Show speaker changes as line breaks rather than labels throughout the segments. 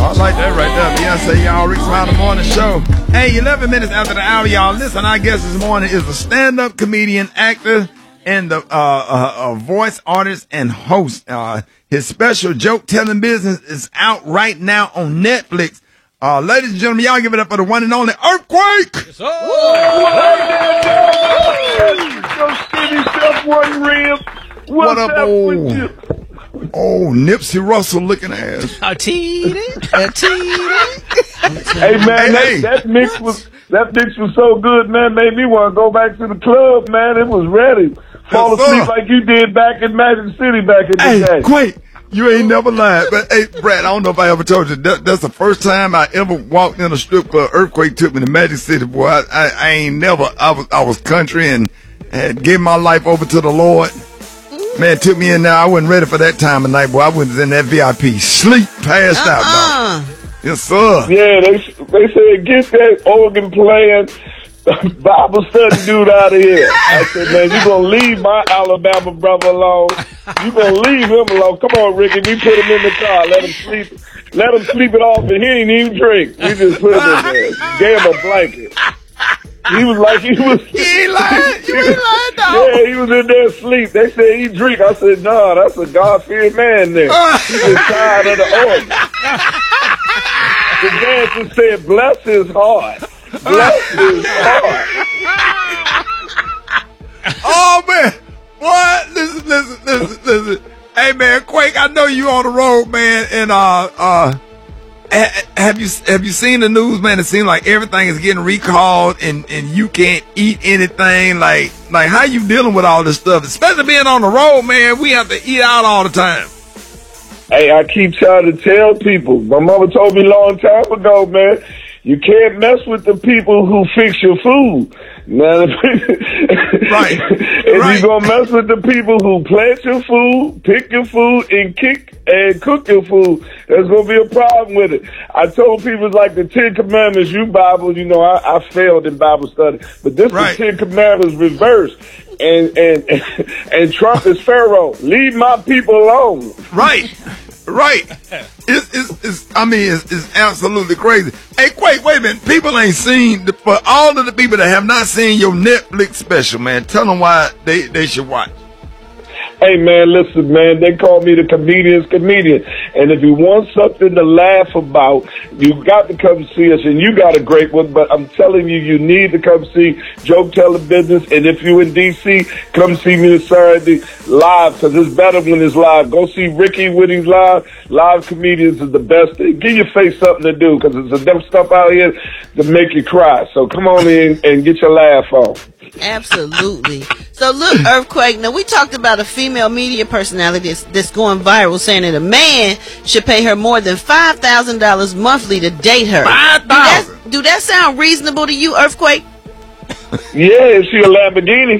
I like that right there. Beyonce, y'all. Rick Smiley Morning Show. Hey, 11 minutes after the hour, y'all. Listen, our guest this morning is a stand-up comedian, actor, and the voice artist and host. His special joke-telling business is out right now on Netflix. Ladies and gentlemen, y'all give it up for the one and only Earthquake.
Yes, What's up with you?
Oh, Nipsey Russell looking ass.
Hey man, that mix was so good, man. Made me want to go back to the club, man. It was ready. Fall asleep like you did back in Magic City back in the day.
Hey, Quake, you ain't never lied. But hey, Brad, I don't know if I ever told you that's the first time I ever walked in a strip club. Earthquake took me to Magic City, boy. I ain't never. I was country and had given my life over to the Lord. Man, took me in there. I wasn't ready for that time of night, boy. I was in that VIP. Sleep, passed out, dog. Yes, sir.
Yeah, they said, get that organ playing Bible study dude out of here. I said, man, you going to leave my Alabama brother alone. You going to leave him alone. Come on, Ricky. We put him in the car. Let him sleep. Let him sleep it off, and he ain't even drink. We just put him in there. Gave him a blanket. He was like, he was.
You ain't lying. You ain't lying, dog.
Yeah, he was in there asleep. They said he drink. I said, no, that's a God-fearing man there. He was tired of the organ. The dancer said, bless his heart. Bless his heart.
Oh, man. What? Listen. Hey, man, Quake, I know you on the road, man, and have you seen the news, man? It seems like everything is getting recalled and you can't eat anything. Like how you dealing with all this stuff? Especially being on the road, man. We have to eat out all the time.
Hey, I keep trying to tell people. My mama told me a long time ago, man, you can't mess with the people who fix your food. Now,
right.
If you're going to mess with the people who plant your food, pick your food, and cook your food, there's going to be a problem with it. I told people it's like the Ten Commandments. You Bible, you know, I failed in Bible study. But this is the Ten Commandments reversed. And Trump is Pharaoh. Leave my people alone.
Right. It's absolutely crazy. Hey, wait a minute. People ain't seen, for all of the people that have not seen your Netflix special, man, tell them why they should watch.
Hey, man, listen, man, they call me the comedian's comedian. And if you want something to laugh about, you got to come see us. And you got a great one, but I'm telling you, you need to come see Joke Teller Business. And if you're in D.C., come see me this Saturday live, because it's better when it's live. Go see Ricky when he's live. Live comedians is the best thing. Give your face something to do, because there's enough stuff out here to make you cry. So come on in and get your laugh on.
Absolutely. So look, Earthquake, now we talked about a female media personality that's going viral saying that a man should pay her more than $5,000 monthly to date her.
$5,000?
Do that sound reasonable to you, Earthquake?
Yeah, she a Lamborghini.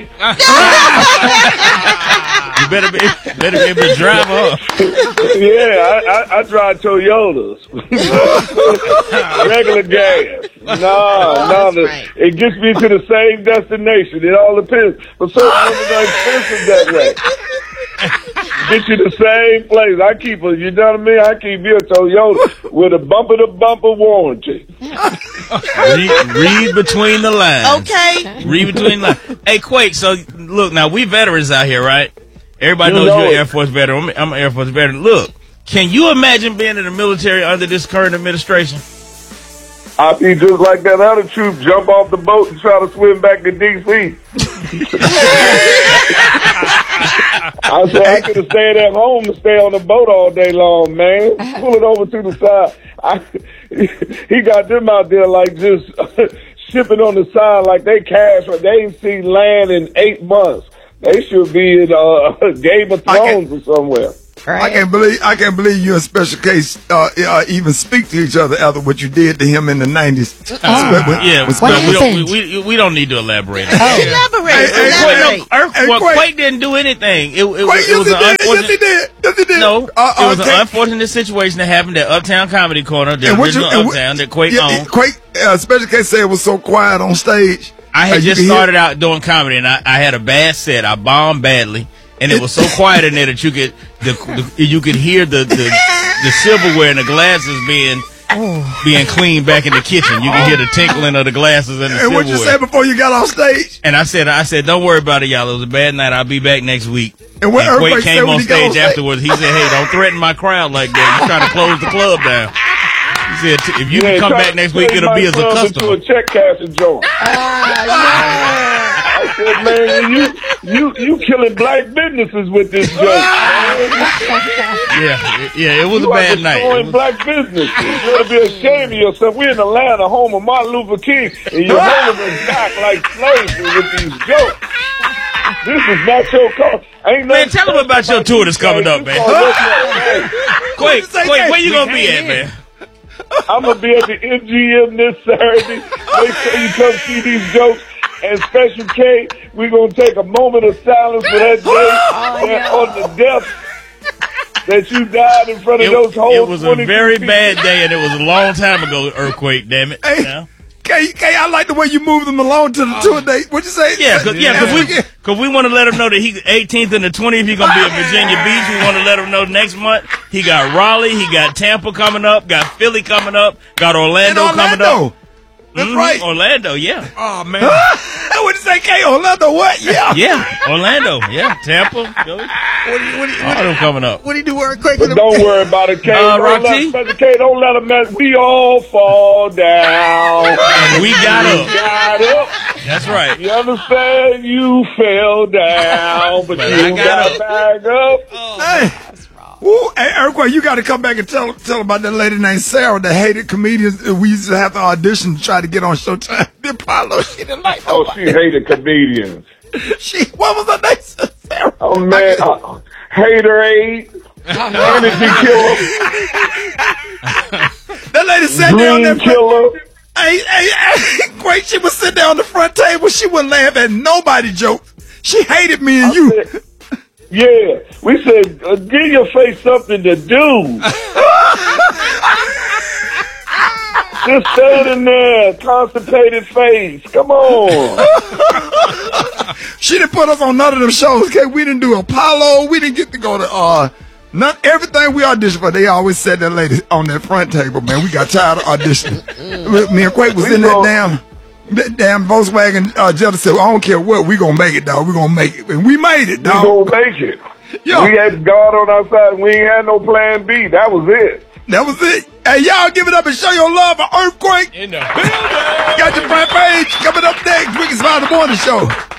You better be able to drive her.
Yeah, I drive Toyotas. Regular gas. No, right. It gets me to the same destination. It all depends. But certain women are expensive that way. Get you the same place. I keep a, you know what I mean? I keep you a Toyota with a bumper-to-bumper warranty.
Read between the lines.
Okay.
Read between the lines. Hey, Quake, so look, now we veterans out here, right? Everybody knows you're an Air Force veteran. I'm an Air Force veteran. Look, can you imagine being in the military under this current administration?
I'd be just like that other troop, jump off the boat and try to swim back to D.C. I said I could have stayed at home and stay on the boat all day long, man. Pull it over to the side. He got them out there like just shipping on the side like they cash. They ain't seen land in 8 months. They should be in Game of Thrones or somewhere.
Right. I can't believe you in Special Case even speak to each other after what you did to him in the 90s.
We don't need to elaborate.
Elaborate.
Quake didn't do anything. It was an unfortunate.
Yes, he did.
No, it was an unfortunate situation that happened at Uptown Comedy Corner, the original Uptown that Quake owned.
Quake, Special Case said it was so quiet on stage.
I had just started out doing comedy, and I had a bad set. I bombed badly. And it was so quiet in there that you could hear the silverware and the glasses being being cleaned back in the kitchen. You can hear the tinkling of the glasses and the
And what you
silverware.
said before you got off stage?
And I said, don't worry about it, y'all. It was a bad night. I'll be back next week.
And what
Quake
Earthquake said
came
when
on
he got on
stage
stage?
afterwards. He said, hey, don't threaten my crowd like that. You're trying to close the club down. He said, if you can come back next week, it'll be as a customer.
Into a check cashing joint. I said, man, you killing black businesses with this joke.
Yeah, it was a bad night.
Destroying black businesses. You ought to be ashamed of yourself. We're in Atlanta, home of Martin Luther King, and you're holding us back like slaves with these jokes. This is not your call.
Man, tell them about your tour that's coming up, man. Quake, where you gonna be at, man?
I'm gonna be at the MGM this Saturday. Make sure you come see these jokes. And Special K, we're gonna take a moment of silence for that day on the death that you died in front of those hoes.
It was a very bad day, and it was a long time ago. Earthquake, damn it.
Hey.
Yeah.
K, I like the way you moved them along to the tour date. What'd you say?
Yeah, because we want to let him know that he 18th and the 20th he's gonna be at Virginia Beach. We want to let him know next month he got Raleigh, he got Tampa coming up, got Philly coming up, got Orlando coming up.
That's right.
Orlando, yeah.
Oh man.
What'd you say, K? Orlando, what? Yeah.
Yeah, Orlando, yeah. Tampa, Philly. All of them coming up.
What do you do, Earthquake?
But don't worry about it, K.
Roxy?
K, don't let them mess. We all fall down.
And we got up.
Got up.
That's right.
You understand? You fell down, but you got back up.
Hey. Woo, hey, Earthquake, you got to come back and tell about that lady named Sarah that hated comedians. We used to have to audition to try to get on Showtime. The Apollo, she didn't like nobody.
Oh, she hated comedians.
What was her name? Sarah.
Oh, man. Hater aid. Energy killer.
That lady sat there on
Dream
that
killer.
Hey, Quake, she was sitting there on the front table. She wouldn't laugh at nobody jokes. She hated me and you.
Yeah, we said, give your face something to do. Just standing there, constipated face. Come on.
She didn't put us on none of them shows. Okay, we didn't do Apollo. We didn't get to go to everything we auditioned for. They always said that lady on that front table. Man, we got tired of auditioning. Me and Quake was in that damn Volkswagen Jetta said, I don't care what, we gonna make it, dog. We gonna make it. And we made it, dog.
We gonna make it.
Yo.
We had God on our side. We ain't had no plan B. That was it.
That was it. Hey, y'all give it up and show your love for Earthquake.
In the building.
Got your front page coming up next. Wicked Smile the Morning Show.